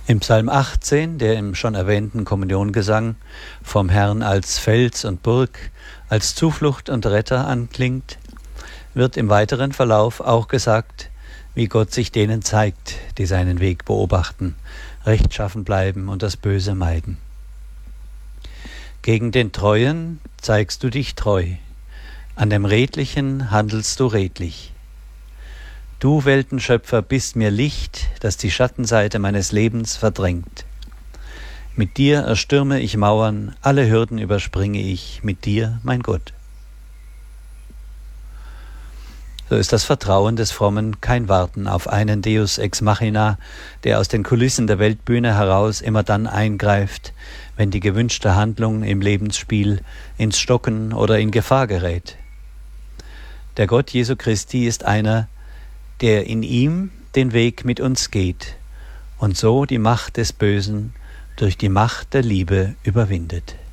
Im Psalm 18, der im schon erwähnten Kommuniongesang vom Herrn als Fels und Burg, als Zuflucht und Retter anklingt, wird im weiteren Verlauf auch gesagt, wie Gott sich denen zeigt, die seinen Weg beobachten, rechtschaffen bleiben und das Böse meiden. Gegen den Treuen zeigst du dich treu, an dem Redlichen handelst du redlich. Du Weltenschöpfer bist mir Licht, das die Schattenseite meines Lebens verdrängt. Mit dir erstürme ich Mauern, alle Hürden überspringe ich, mit dir, mein Gott. So ist das Vertrauen des Frommen kein Warten auf einen Deus ex machina, der aus den Kulissen der Weltbühne heraus immer dann eingreift, wenn die gewünschte Handlung im Lebensspiel ins Stocken oder in Gefahr gerät. Der Gott Jesu Christi ist einer, der in ihm den Weg mit uns geht und so die Macht des Bösen durch die Macht der Liebe überwindet.